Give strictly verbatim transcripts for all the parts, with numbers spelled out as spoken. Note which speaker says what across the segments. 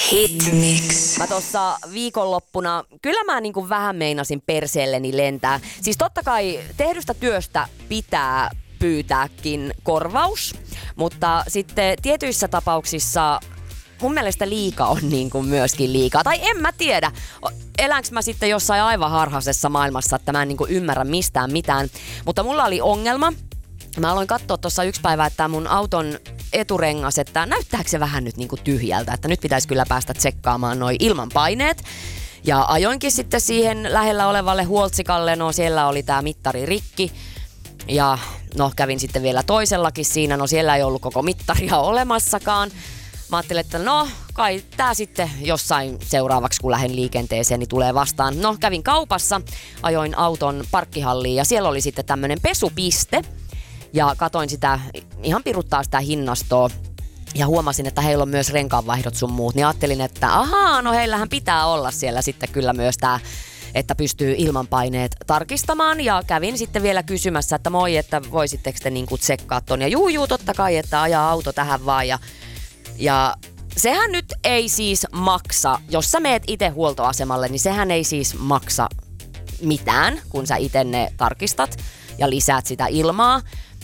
Speaker 1: Hitmix.
Speaker 2: Mä tossa viikonloppuna, kyllä mä niinku vähän meinasin perseelleni lentää. Siis totta kai tehdystä työstä pitää pyytääkin korvaus, mutta sitten tietyissä tapauksissa mun mielestä liika on niinku myöskin liikaa. Tai en mä tiedä, eläänkö mä sitten jossain aivan harhaisessa maailmassa, että mä en niinku ymmärrä mistään mitään. Mutta mulla oli ongelma. Mä aloin katsoa tuossa yksi päivä, että mun auton eturengas, että näyttääkö se vähän nyt niinku tyhjältä, että nyt pitäisi kyllä päästä tsekkaamaan noi ilmanpaineet. Ja ajoinkin sitten siihen lähellä olevalle huoltsikalle, no siellä oli tää mittari rikki. Ja no kävin sitten vielä toisellakin siinä, no siellä ei ollut koko mittaria olemassakaan. Mä ajattelin, että no kai tää sitten jossain seuraavaksi kun lähden liikenteeseen niin tulee vastaan. No kävin kaupassa, ajoin auton parkkihalliin ja siellä oli sitten tämmönen pesupiste. Ja katoin sitä, ihan piruttaa sitä hinnastoa ja huomasin, että heillä on myös renkaanvaihdot sun muut. Niin ajattelin, että ahaa, no heillähän pitää olla siellä sitten kyllä myös tää, että pystyy ilmanpaineet tarkistamaan. Ja kävin sitten vielä kysymässä, että moi, että voisitteko te niinku tsekkaa ton. Ja juu, juu, totta kai, että ajaa auto tähän vaan. Ja, ja sehän nyt ei siis maksa, jos sä meet itse huoltoasemalle, niin sehän ei siis maksa mitään, kun sä itse ne tarkistat ja lisäät sitä ilmaa.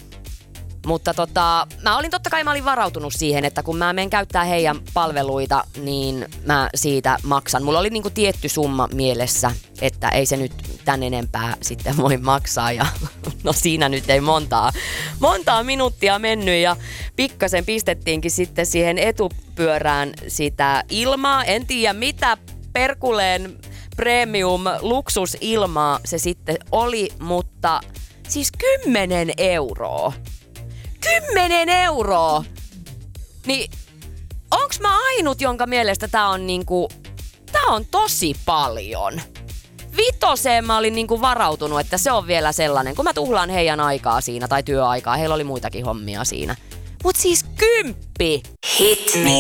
Speaker 2: Mutta tota, mä olin totta kai mä olin varautunut siihen, että kun mä menen käyttää heidän palveluita, niin mä siitä maksan. Mulla oli niinku tietty summa mielessä, että ei se nyt tän enempää sitten voi maksaa. Ja no siinä nyt ei montaa, montaa minuuttia mennyt ja pikkasen pistettiinkin sitten siihen etupyörään sitä ilmaa. En tiedä mitä Perkuleen premium luksusilmaa se sitten oli, mutta siis kymmenen euroa. Kymmenen euroa! Niin onks mä ainut, jonka mielestä tää on niinku, tää on tosi paljon. Vitoseen mä olin niinku varautunut, että se on vielä sellainen, kun mä tuhlaan heidän aikaa siinä tai työaikaa. Heillä oli muitakin hommia siinä. Mut siis kymppi!
Speaker 1: Hitmix.